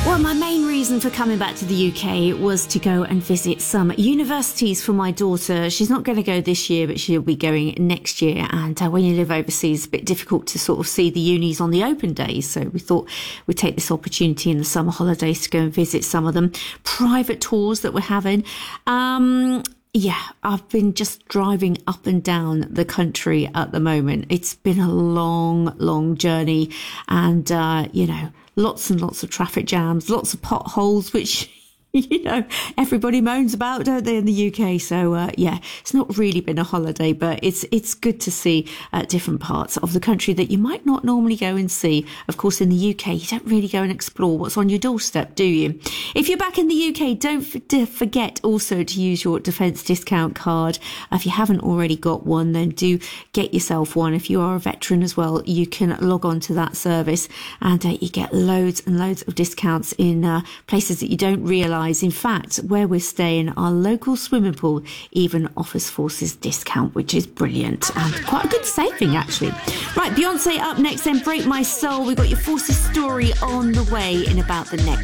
Well, my main reason for coming back to the UK was to go and visit some universities for my daughter. She's not going to go this year, but she'll be going next year. And when you live overseas, it's a bit difficult to sort of see the unis on the open days. So we thought we'd take this opportunity in the summer holidays to go and visit some of them. Private tours that we're having. Yeah, I've been just driving up and down the country at the moment. It's been a long journey and, lots and lots of traffic jams, lots of potholes, which, everybody moans about, don't they, in the UK? So, it's not really been a holiday, but it's good to see different parts of the country that you might not normally go and see. Of course, in the UK, you don't really go and explore what's on your doorstep, do you? If you're back in the UK, don't forget also to use your Defence discount card. If you haven't already got one, then do get yourself one. If you are a veteran as well, you can log on to that service and you get loads and loads of discounts in places that you don't realise. In fact, where we're staying, our local swimming pool even offers Forces discount, which is brilliant and quite a good saving, actually. Right, Beyonce up next, then Break My Soul. We've got your Forces story on the way in about the next